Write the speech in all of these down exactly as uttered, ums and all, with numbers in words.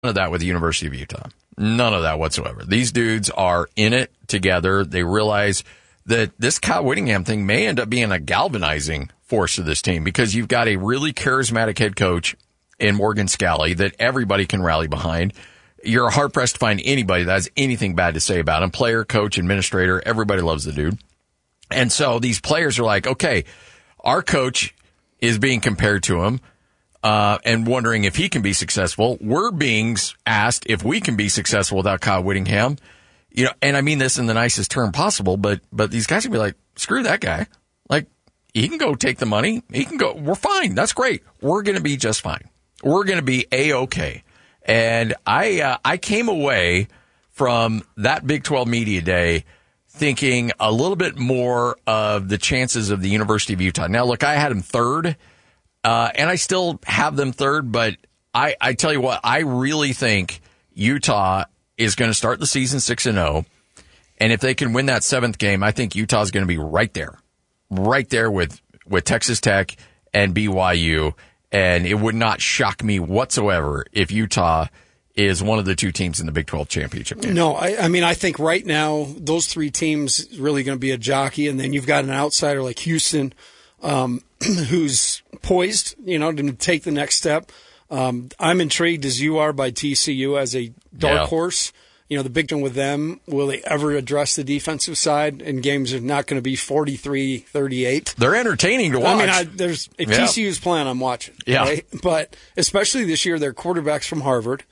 of that with the University of Utah. None of that whatsoever. These dudes are in it together. They realize that this Kyle Whittingham thing may end up being a galvanizing force to this team because you've got a really charismatic head coach in Morgan Scalley that everybody can rally behind. You're hard-pressed to find anybody that has anything bad to say about him. Player, coach, administrator, everybody loves the dude. And so these players are like, okay, our coach is being compared to him. Uh, and wondering if he can be successful. We're being asked if we can be successful without Kyle Whittingham. You know, and I mean this in the nicest term possible, but, but these guys can be like, screw that guy. Like, he can go take the money. He can go, we're fine. That's great. We're going to be just fine. We're going to be A-okay. And I, uh, I came away from that Big twelve Media Day thinking a little bit more of the chances of the University of Utah. Now, look, I had him third. Uh, and I still have them third, but I, I tell you what, I really think Utah is going to start the season six and oh. And if they can win that seventh game, I think Utah is going to be right there, right there with, with Texas Tech and B Y U. And it would not shock me whatsoever if Utah is one of the two teams in the Big twelve championship game. No, I, I mean, I think right now those three teams really going to be a jockey. And then you've got an outsider like Houston, um, who's poised, you know, to take the next step. Um, I'm intrigued as you are by T C U as a dark yeah. horse. You know, the big one with them, will they ever address the defensive side? And games are not going to be forty-three thirty-eight. They're entertaining to watch. I mean, I, there's if yeah. T C U's playing, I'm watching. Yeah. Right? But especially this year, their quarterback's from Harvard.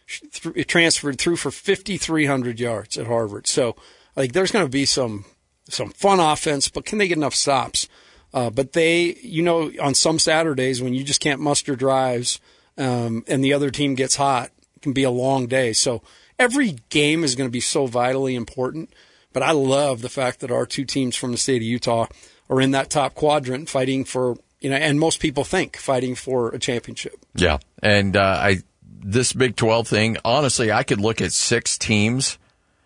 It transferred through for fifty-three hundred yards at Harvard. So, like, there's going to be some some fun offense, but can they get enough stops? Uh, but they, you know, on some Saturdays when you just can't muster drives um, and the other team gets hot, it can be a long day. So every game is going to be so vitally important. But I love the fact that our two teams from the state of Utah are in that top quadrant fighting for, you know, and most people think fighting for a championship. Yeah. And uh, I this Big twelve thing, honestly, I could look at six teams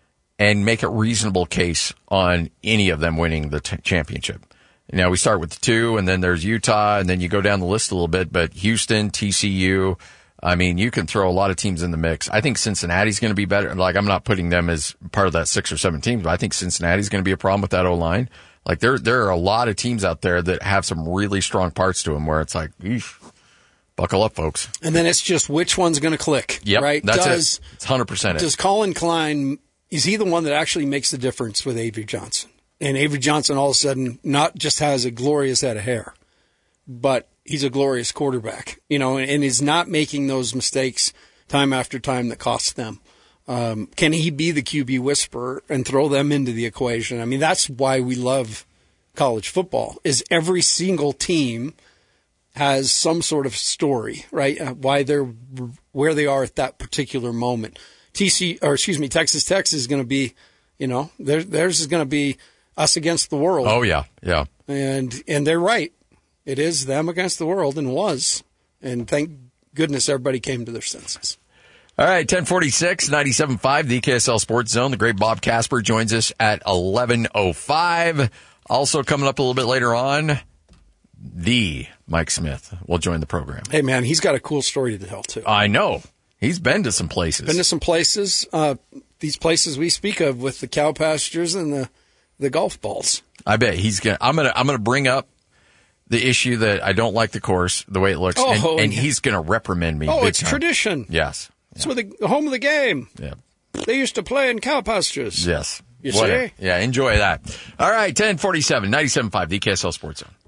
and make a reasonable case on any of them winning the t- championship. Now, we start with the two, and then there's Utah, and then you go down the list a little bit, but Houston, T C U, I mean, you can throw a lot of teams in the mix. I think Cincinnati's going to be better. Like, I'm not putting them as part of that six or seven teams, but I think Cincinnati's going to be a problem with that O-line. Like, there there are a lot of teams out there that have some really strong parts to them where it's like, eesh, buckle up, folks. And then it's just which one's going to click, yep, right? That's does, it. It's one hundred percent Does it. Colin Klein, is he the one that actually makes the difference with Avery Johnson? And Avery Johnson all of a sudden not just has a glorious head of hair, but he's a glorious quarterback, you know, and, and is not making those mistakes time after time that cost them. Um, can he be the Q B whisperer and throw them into the equation? I mean, that's why we love college football, is every single team has some sort of story, right? Uh, why they're where they are at that particular moment. T C, or excuse me, Texas Tech is going to be, you know, theirs, theirs is going to be us against the world. Oh, yeah, yeah. And and they're right. It is them against the world, and was. And thank goodness everybody came to their senses. All right, ten forty-six, ninety-seven point five, the K S L Sports Zone. The great Bob Casper joins us at eleven oh five. Also coming up a little bit later on, the Mike Smith will join the program. Hey, man, he's got a cool story to tell, too. I know. He's been to some places. Been to some places. Uh, these places we speak of with the cow pastures and the the golf balls. I bet he's gonna. I'm gonna. I'm gonna bring up the issue that I don't like the course, the way it looks, oh, and, and yeah. he's gonna reprimand me. Oh, big it's time. tradition. Yes, it's yeah. where the, the home of the game. Yeah, they used to play in cow pastures. Yes, you Whatever. see? Yeah, enjoy that. All right, ten forty-seven, ninety-seven point five, the K S L Sports Zone.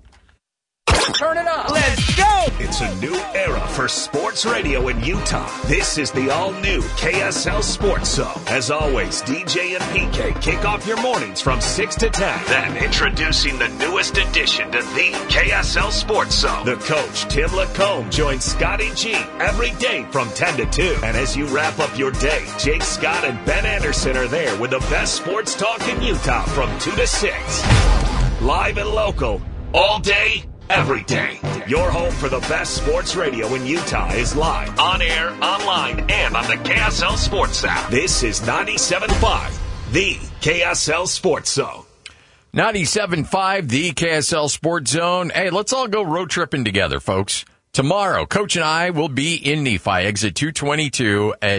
Turn it up. Let's go. It's a new era for sports radio in Utah. This is the all-new K S L Sports Zone. As always, D J and P K kick off your mornings from six to ten. Then introducing the newest addition to the K S L Sports Zone. The coach, Tim Lacombe, joins Scotty G every day from ten to two. And as you wrap up your day, Jake Scott and Ben Anderson are there with the best sports talk in Utah from two to six. Live and local, all day, every day. Your home for the best sports radio in Utah is live, on air, online, and on the K S L Sports app. This is ninety-seven point five, the K S L Sports Zone. ninety-seven point five, the K S L Sports Zone. Hey, let's all go road tripping together, folks. Tomorrow, Coach and I will be in Nephi, exit two twenty-two at